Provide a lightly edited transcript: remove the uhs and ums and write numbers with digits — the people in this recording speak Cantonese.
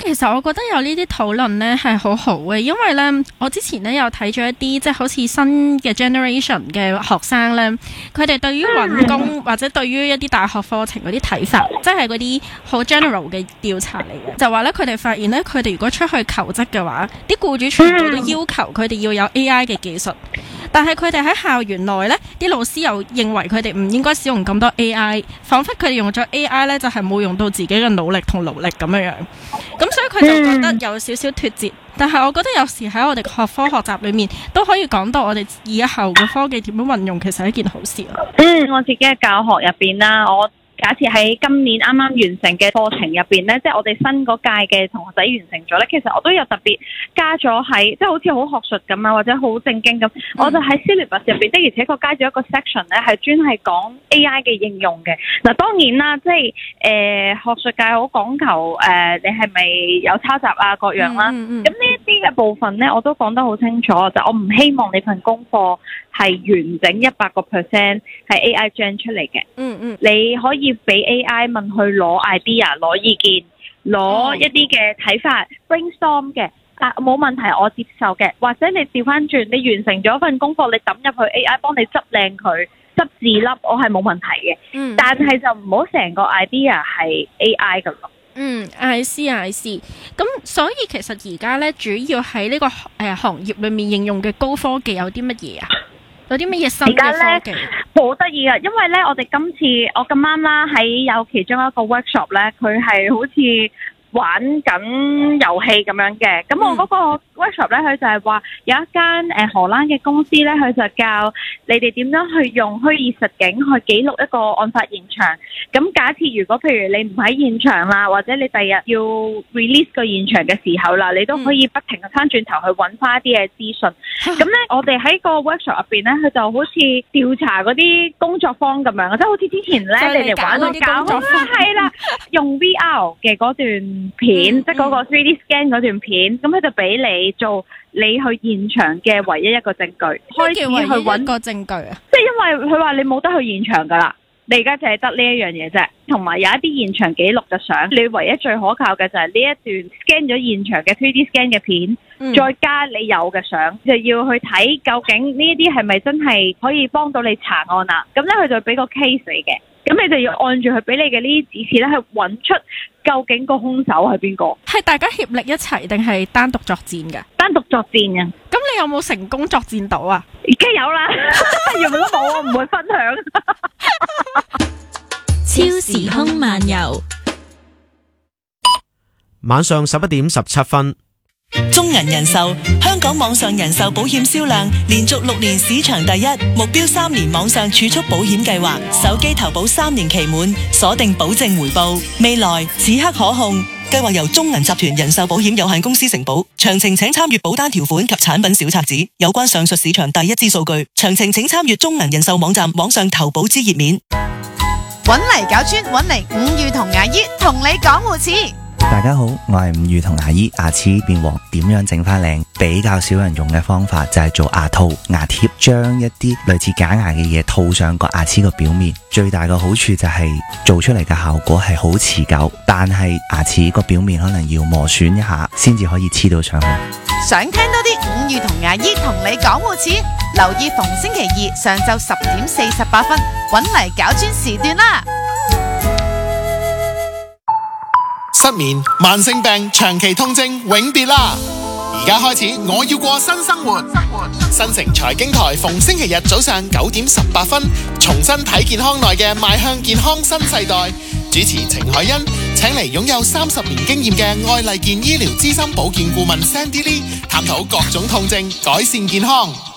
其實我覺得有呢啲討論呢係好好嘅，因為呢，我之前呢有睇咗一啲即係好似新嘅 generation 嘅學生呢，佢哋對於揾工或者對於一啲大學課程嗰啲睇法，即係嗰啲好 general 嘅調查嚟嘅，就話呢，佢哋發現呢，佢哋如果出去求職嘅話，啲僱主全部都要求佢哋要有 AI 嘅技術，但係佢哋喺校園內呢，啲老師又認為佢哋唔應該使用咁多 AI， 彷彿佢哋用咗 AI 呢，就係冇用到自己嘅努力同勞力咁樣樣。咁所以佢就覺得有少少脫節，但係我覺得有時喺我哋學科學習裏面都可以講到我哋以後嘅科技點樣運用，其實係一件好事咯。 我自己嘅教學入邊啦，我假設喺今年啱啱完成嘅課程入邊咧，即係我哋新嗰屆嘅同學仔完成咗咧，其實我都有特別加咗喺，即係好似好學術咁啊，或者好正經咁，我就喺 syllabus 入邊的而且確加咗一個 section 咧，係專係講 AI 嘅應用嘅。嗱，當然啦，即係學術界好講求你係咪有抄襲啊各樣啦。咁呢一啲嘅部分咧，我都講得好清楚，就我唔希望你份功課係完整100%係 AI gen 出嚟嘅。你可以俾 AI 問去攞 idea、攞意見、攞一啲嘅睇法、brainstorm 嘅，但冇問題，我接受嘅。或者你調翻轉，你完成咗份功課，你抌入去 AI 幫你執靚佢、執字粒，我係冇問題嘅。但係就唔好成個 idea 係 AI 㗎咯。 I see。咁所以其實而家咧，主要喺呢個行業裏面應用嘅高科技有啲乜嘢啊？有啲乜嘢新嘅科技？ 好得意啊！因為咧，我哋今次我咁啱啦，喺有其中一個 workshop 咧，佢係好似玩緊遊戲咁樣嘅。咁我嗰個 workshop 咧，佢就係話有一間荷蘭嘅公司咧，佢就教你哋點樣去用虛擬實境去記錄一個案發現場。咁假設如果譬如你唔喺現場啦，或者你第日要 release 個現場嘅時候啦，你都可以不停嘅翻轉頭去揾翻一啲嘅資訊。咁咧，我哋喺個 workshop 入邊咧，佢就好似調查嗰啲工作坊咁樣，即係好似之前咧你哋玩到搞係啦，用 VR 嘅嗰段片，即係嗰個 3D scan 嗰段片，咁佢就俾你做你去現場嘅唯一一個證據，開始去揾個證據啊！ 即係因為佢話你冇得去現場噶啦，你而家就係得呢一樣嘢啫，同埋有一啲現場記錄嘅相，你唯一最可靠嘅就係呢一段 scan 咗現場嘅 3D scan 嘅片，再加你有嘅相，就要去睇究竟呢一啲係咪真係可以幫到你查案啊？咁咧佢就俾個 case 你嘅。咁你就要按住佢俾你嘅呢啲指示咧，去揾出究竟個兇手係邊個？係大家協力一齊定係單獨作戰嘅？單獨作戰嘅。咁你有冇成功作戰到啊？而家有啦，如果冇我唔會分享。 超時空漫遊， 晚上11點17分。 中銀人壽香港網上人壽保險銷量連續6年市場第一，目標3年網上儲蓄保險計劃，手機投保3年期滿，鎖定保證回報，未來此刻可控。計劃由中銀集團人壽保險有限公司承保，詳情請參閱保單條款及產品小冊子。有關上述市場第一支數據，詳情請參閱中銀人壽網站網上投保之頁面。 搵嚟搞村，搵嚟五月同牙醫同你講護齒。 大家好，我係伍宇彤牙醫。牙齒變黃點樣整翻靚？比較少人用嘅方法就係做牙套、牙貼，將一啲類似假牙嘅嘢套上個牙齒個表面。最大嘅好處就係做出嚟嘅效果係好持久，但係牙齒個表面可能要磨損一下先至可以黐到上去。 想聽多啲伍宇彤牙醫同你講護齒，留意逢星期二上晝10點48分，搵嚟搞專時段啦。 失眠、慢性病、長期痛症永別啦！而家開始，我要過新生活。新城財經台逢星期日早上9點18分，重新睇健康內嘅邁向健康新世代。主持程海欣請嚟擁有30年經驗嘅愛麗健醫療資深保健顧問 Sandy Lee，探討各種痛症，改善健康。